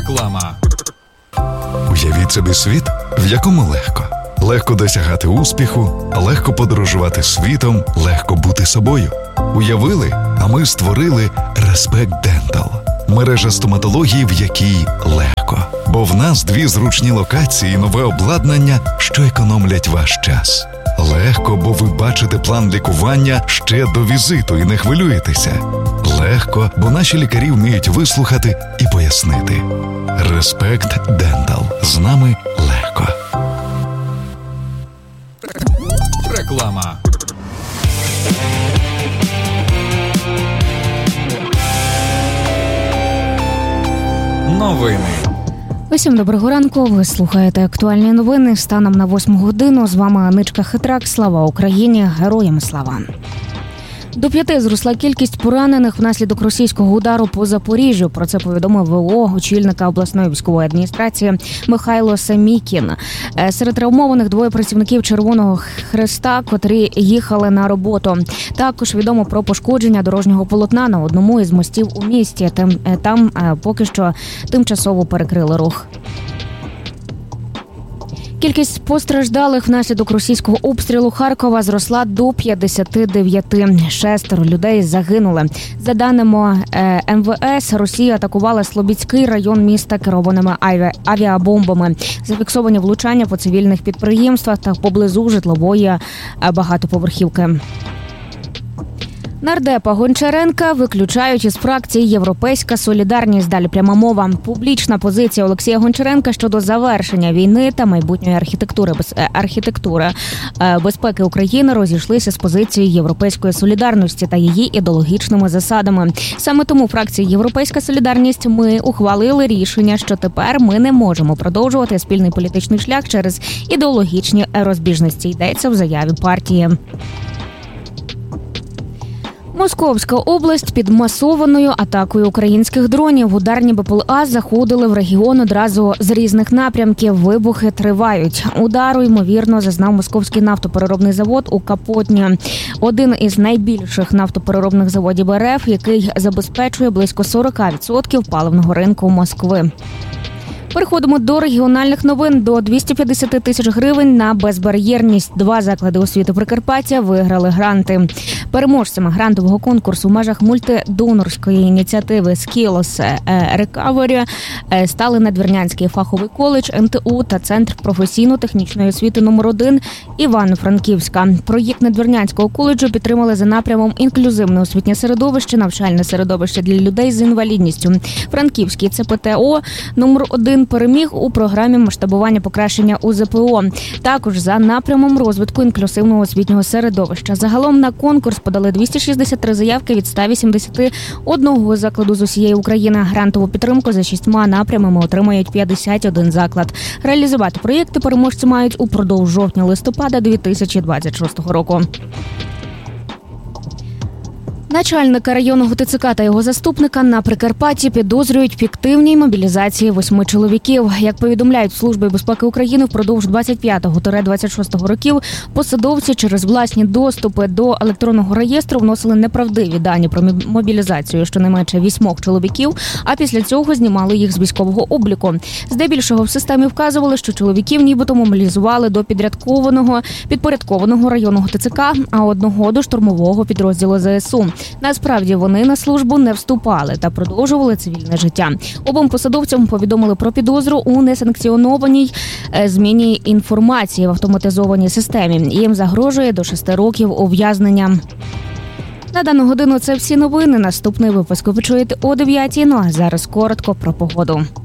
Реклама. Уявіть собі світ, в якому легко. Легко досягати успіху, легко подорожувати світом, легко бути собою. Уявили, а ми створили Respect Dental. Мережа стоматології, в якій легко. Бо в нас 2 зручні локації і нове обладнання, що економлять ваш час. Легко, бо ви бачите план лікування ще до візиту і не хвилюєтеся. Легко, бо наші лікарі вміють вислухати і пояснити. Respect Dental. З нами легко. Реклама. Новини. Усім доброго ранку. Ви слухаєте актуальні новини. Станом на 8 годину. З вами Аничка Хитрак. Слава Україні! Героям слава! До 5 зросла кількість поранених внаслідок російського удару по Запоріжжю. Про це повідомив ВО очільника обласної військової адміністрації Михайло Семікін. Серед травмованих 2 працівників Червоного Хреста, котрі їхали на роботу. Також відомо про пошкодження дорожнього полотна на одному із мостів у місті. Там поки що тимчасово перекрили рух. Кількість постраждалих внаслідок російського обстрілу Харкова зросла до 59. 6 людей загинули. За даними МВС, Росія атакувала Слобідський район міста керованими авіабомбами. Зафіксовані влучання по цивільних підприємствах та поблизу житлової багатоповерхівки. Нардепа Гончаренка виключають із фракції «Європейська солідарність». Далі пряма мова. Публічна позиція Олексія Гончаренка щодо завершення війни та майбутньої архітектури безпеки України розійшлися з позицією «Європейської солідарності» та її ідеологічними засадами. Саме тому фракція «Європейська солідарність» ми ухвалили рішення, що тепер ми не можемо продовжувати спільний політичний шлях через ідеологічні розбіжності. Йдеться в заяві партії. Московська область під масованою атакою українських дронів. Ударні БПЛА заходили в регіон одразу з різних напрямків. Вибухи тривають. Удару, ймовірно, зазнав московський нафтопереробний завод у Капотні. Один із найбільших нафтопереробних заводів РФ, який забезпечує близько 40% паливного ринку Москви. Переходимо до регіональних новин. До 250 тисяч гривень на безбар'єрність. 2 заклади освіти Прикарпаття виграли гранти. Переможцями грантового конкурсу в межах мультидонорської ініціативи Skills Recovery стали Надвірнянський фаховий коледж НТУ та Центр професійно-технічної освіти номер 1 Івано-Франківська. Проєкт Надвірнянського коледжу підтримали за напрямом інклюзивне освітнє середовище, навчальне середовище для людей з інвалідністю. Франківський ЦПТО номер 1 переміг у програмі масштабування покращення УЗПО. Також за напрямом розвитку інклюзивного освітнього середовища. Загалом на конкурс подали 263 заявки від 181 закладу з усієї України. Грантову підтримку за 6 напрямами отримають 51 заклад. Реалізувати проєкти переможці мають упродовж жовтня-листопада 2026 року. Начальника районного ТЦК та його заступника на Прикарпатті підозрюють в фіктивній мобілізації 8 чоловіків. Як повідомляють в Службі безпеки України, впродовж 25-26 років посадовці через власні доступи до електронного реєстру вносили неправдиві дані про мобілізацію щонайменше 8 чоловіків, а після цього знімали їх з військового обліку. Здебільшого в системі вказували, що чоловіків нібито мобілізували до підпорядкованого районного ТЦК, а одного до штурмового підрозділу ЗСУ. Насправді вони на службу не вступали та продовжували цивільне життя. Обом посадовцям повідомили про підозру у несанкціонованій зміні інформації в автоматизованій системі. Їм загрожує до 6 років ув'язнення. На дану годину це всі новини. Наступний випуск ви почуєте о 9:00. Ну а зараз коротко про погоду.